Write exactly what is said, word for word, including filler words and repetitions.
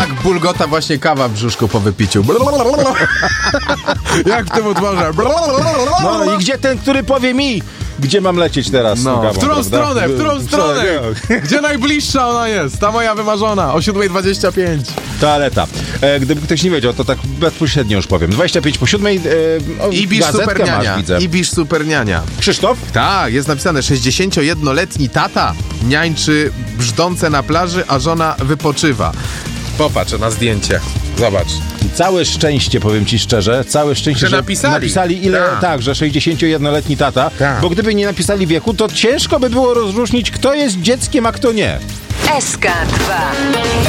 Tak bulgota właśnie kawa w brzuszku po wypiciu. Jak w tym utworze. No i gdzie ten, który powie mi, gdzie mam lecieć teraz z tą No, kawą, w którą prawda? stronę, w którą stronę? Gdzie najbliższa ona jest? Ta moja wymarzona, o siódma dwadzieścia pięć. Toaleta. E, gdyby ktoś nie wiedział, to tak bezpośrednio już powiem. dwadzieścia pięć po siódmej. E, o, Ibisz gazetkę Superniania. masz, widzę. Ibisz Superniania. Krzysztof? Tak, jest napisane sześćdziesięciojednoletni tata niańczy brzdące na plaży, a żona wypoczywa. Popatrz na zdjęcie. Zobacz. Całe szczęście, powiem ci szczerze, całe szczęście, Że że napisali. napisali ile, Tak. tak, że sześćdziesięciojednoletni tata, Tak. bo gdyby nie napisali wieku, to ciężko by było rozróżnić, kto jest dzieckiem, a kto nie. S K dwa.